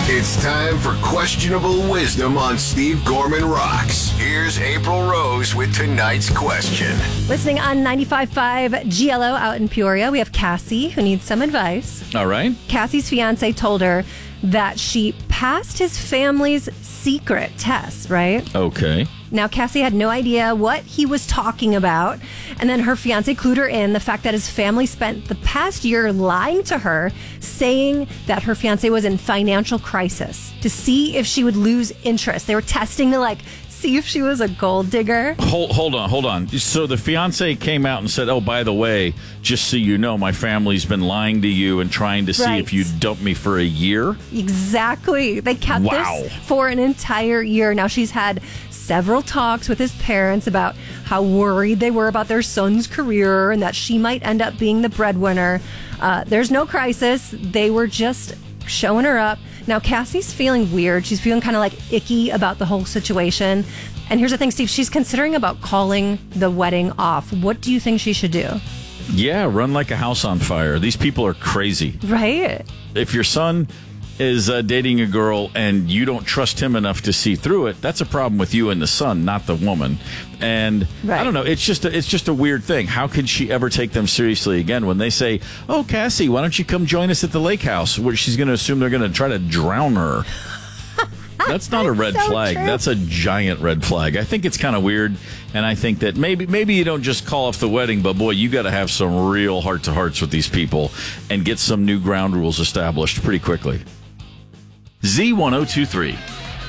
It's time for Questionable Wisdom on Steve Gorman Rocks. Here's April Rose with tonight's question. Listening on 95.5 GLO out in Peoria, we have Cassie, who needs some advice. All right. Cassie's fiance told her that she passed his family's secret test, right? Okay. Now, Cassie had no idea what he was talking about. And then her fiance clued her in the fact that his family spent the past year lying to her, saying that her fiance was in financial crisis to see if she would lose interest. They were testing to, see if she was a gold digger. Hold on. So the fiance came out and said, oh, by the way, just so you know, my family's been lying to you and trying to see if you'd dump me for a year? Exactly. They kept this for an entire year. Now, she's had several talks with his parents about how worried they were about their son's career and that she might end up being the breadwinner. There's no crisis. They were just showing her up. Now, Cassie's feeling weird. She's feeling kind of icky about the whole situation. And here's the thing, Steve. She's considering about calling the wedding off. What do you think she should do? Yeah, run like a house on fire. These people are crazy. Right? If your son is dating a girl and you don't trust him enough to see through it, that's a problem with you and the son, not the woman. And I don't know, it's just a weird thing. How could she ever take them seriously again when they say, oh, Cassie, why don't you come join us at the lake house? Where she's going to assume they're going to try to drown her. That's not a red flag. True. That's a giant red flag. I think it's kind of weird, and I think that maybe you don't just call off the wedding, but boy, you got to have some real heart-to-hearts with these people and get some new ground rules established pretty quickly. Z1023.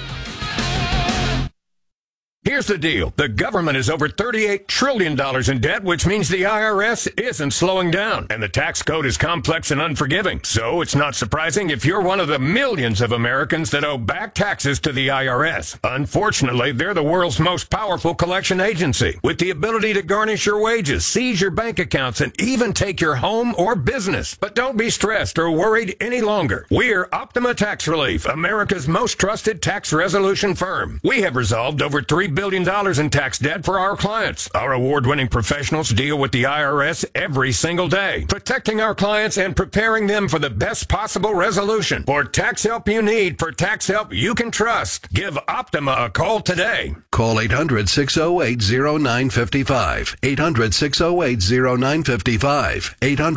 Here's the deal. The government is over $38 trillion in debt, which means the IRS isn't slowing down. And the tax code is complex and unforgiving. So it's not surprising if you're one of the millions of Americans that owe back taxes to the IRS. Unfortunately, they're the world's most powerful collection agency, with the ability to garnish your wages, seize your bank accounts, and even take your home or business. But don't be stressed or worried any longer. We're Optima Tax Relief, America's most trusted tax resolution firm. We have resolved over $3 billion in tax debt for our clients. Our award-winning professionals deal with the IRS every single day, protecting our clients and preparing them for the best possible resolution. For tax help you need, for tax help you can trust, give Optima a call today. Call 800-608-0955. 800-608-0955.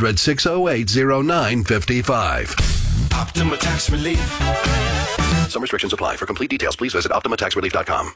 800-608-0955. Optima Tax Relief. Some restrictions apply. For complete details, please visit OptimaTaxRelief.com.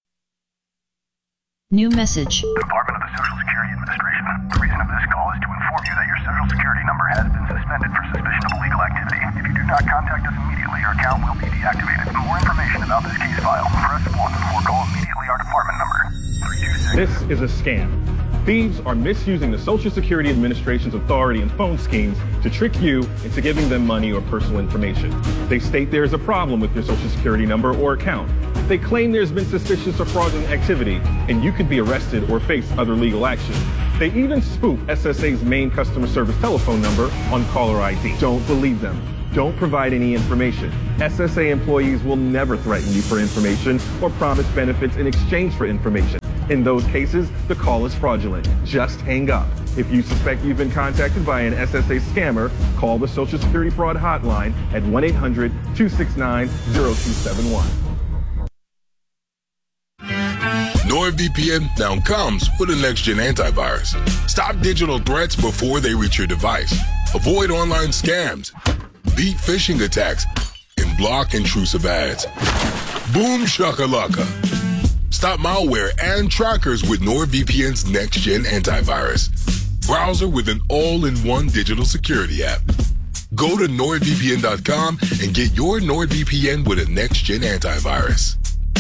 New message. Department of the Social Security Administration. The reason of this call is to inform you that your Social Security number has been suspended for suspicion of illegal activity. If you do not contact us immediately, your account will be deactivated. For more information about this case file, press 1 or call immediately our department number. 326. This is a scam. Thieves are misusing the Social Security Administration's authority and phone schemes to trick you into giving them money or personal information. They state there is a problem with your Social Security number or account. They claim there's been suspicious or fraudulent activity, and you could be arrested or face other legal action. They even spoof SSA's main customer service telephone number on caller ID. Don't believe them. Don't provide any information. SSA employees will never threaten you for information or promise benefits in exchange for information. In those cases, the call is fraudulent. Just hang up. If you suspect you've been contacted by an SSA scammer, call the Social Security Fraud Hotline at 1-800-269-0271. NordVPN now comes with a next-gen antivirus. Stop digital threats before they reach your device. Avoid online scams, beat phishing attacks, and block intrusive ads. Boom shakalaka. Stop malware and trackers with NordVPN's next-gen antivirus. Browser with an all-in-one digital security app. Go to NordVPN.com and get your NordVPN with a next-gen antivirus.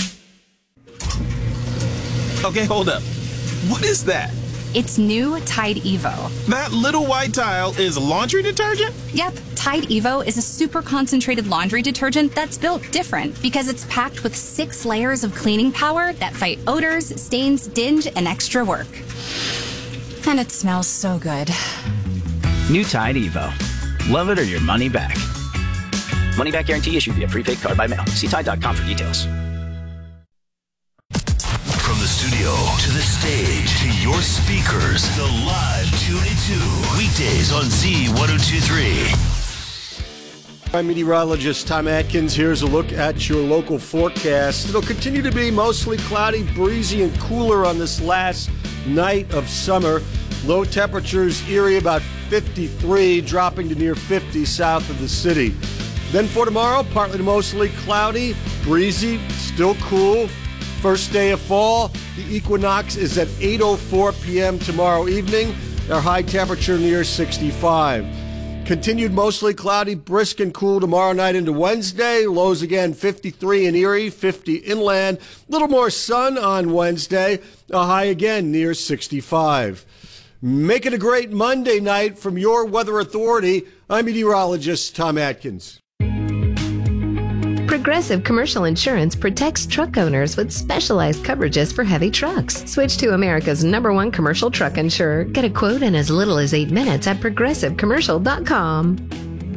Okay, hold up. What is that? It's new Tide Evo. That little white tile is laundry detergent? Yep, Tide Evo is a super concentrated laundry detergent that's built different because it's packed with 6 layers of cleaning power that fight odors, stains, dinge, and extra work. And it smells so good. New Tide Evo. Love it or your money back. Money back guarantee issued via prepaid card by mail. See Tide.com for details. From the studio to the stage to your speakers, the live 2 to 2 weekdays on Z1023. I'm meteorologist Tom Atkins. Here's a look at your local forecast. It'll continue to be mostly cloudy, breezy, and cooler on this last night of summer. Low temperatures, Erie about 53, dropping to near 50 south of the city. Then for tomorrow, partly to mostly cloudy, breezy, still cool. First day of fall, the equinox is at 8:04 p.m. tomorrow evening. Our high temperature near 65. Continued mostly cloudy, brisk and cool tomorrow night into Wednesday. Lows again 53 in Erie, 50 inland. Little more sun on Wednesday. A high again near 65. Make it a great Monday night from your Weather Authority. I'm meteorologist Tom Atkins. Progressive Commercial Insurance protects truck owners with specialized coverages for heavy trucks. Switch to America's #1 commercial truck insurer. Get a quote in as little as 8 minutes at progressivecommercial.com.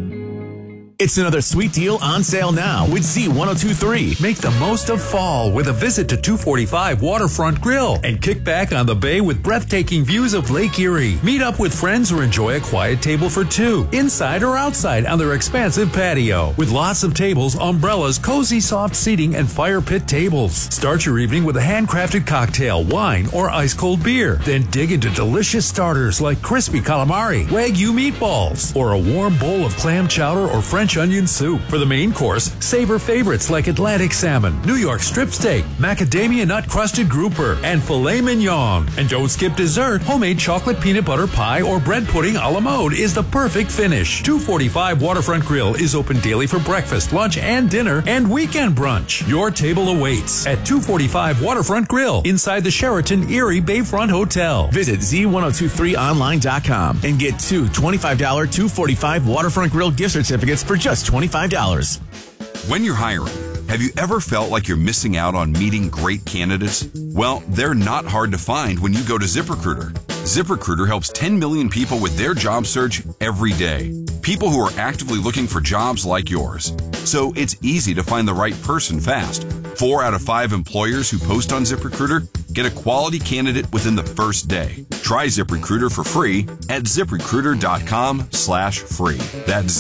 It's another sweet deal on sale now with Z1023. Make the most of fall with a visit to 245 Waterfront Grill and kick back on the bay with breathtaking views of Lake Erie. Meet up with friends or enjoy a quiet table for two, inside or outside on their expansive patio. With lots of tables, umbrellas, cozy soft seating, and fire pit tables. Start your evening with a handcrafted cocktail, wine, or ice-cold beer. Then dig into delicious starters like crispy calamari, Wagyu meatballs, or a warm bowl of clam chowder or French onion soup. For the main course, savor favorites like Atlantic salmon, New York strip steak, macadamia nut crusted grouper, and filet mignon. And don't skip dessert. Homemade chocolate peanut butter pie or bread pudding a la mode is the perfect finish. 245 Waterfront Grill is open daily for breakfast, lunch, and dinner, and weekend brunch. Your table awaits at 245 Waterfront Grill inside the Sheraton Erie Bayfront Hotel. Visit Z1023online.com and get two $25 245 Waterfront Grill gift certificates for just $25. When you're hiring, have you ever felt like you're missing out on meeting great candidates? Well, they're not hard to find when you go to ZipRecruiter. ZipRecruiter helps 10 million people with their job search every day. People who are actively looking for jobs like yours. So it's easy to find the right person fast. 4 out of 5 employers who post on ZipRecruiter get a quality candidate within the first day. Try ZipRecruiter for free at ZipRecruiter.com/free. That's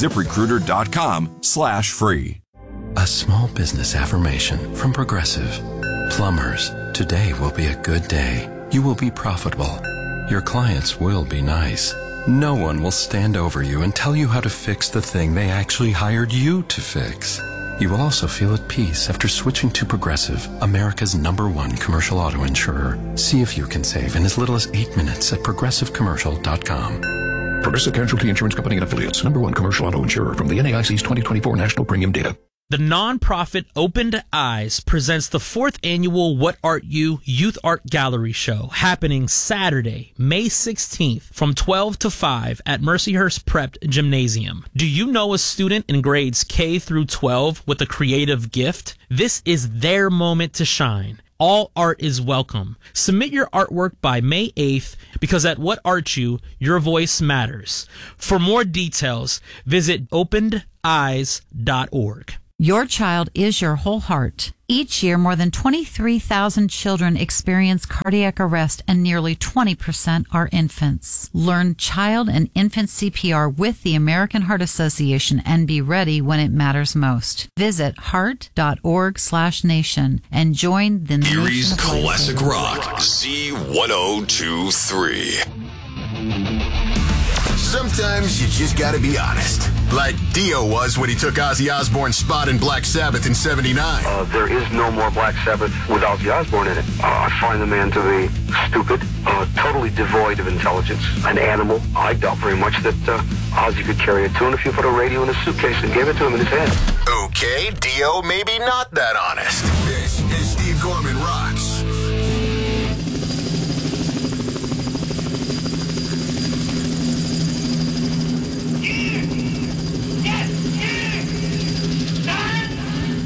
ZipRecruiter.com/free. A small business affirmation from Progressive. Plumbers, today will be a good day. You will be profitable. Your clients will be nice. No one will stand over you and tell you how to fix the thing they actually hired you to fix. You will also feel at peace after switching to Progressive, America's #1 commercial auto insurer. See if you can save in as little as 8 minutes at progressivecommercial.com. Progressive Casualty Insurance Company and Affiliates, #1 commercial auto insurer from the NAIC's 2024 National Premium Data. The nonprofit Opened Eyes presents the 4th annual What Art You Youth Art Gallery Show, happening Saturday, May 16th from 12 to 5 at Mercyhurst Prep Gymnasium. Do you know a student in grades K through 12 with a creative gift? This is their moment to shine. All art is welcome. Submit your artwork by May 8th because at What Art You, your voice matters. For more details, visit openedeyes.org. Your child is your whole heart. Each year, more than 23,000 children experience cardiac arrest, and nearly 20% are infants. Learn child and infant CPR with the American Heart Association and be ready when it matters most. Visit heart.org/nation and join the Erie's Classic Rock, Z1023. Sometimes you just gotta be honest. Like Dio was when he took Ozzy Osbourne's spot in Black Sabbath in '79. There is no more Black Sabbath with Ozzy Osbourne in it. I find the man to be stupid, totally devoid of intelligence, an animal. I doubt very much that Ozzy could carry a tune if you put a radio in a suitcase and gave it to him in his hand. Okay, Dio, maybe not that honest.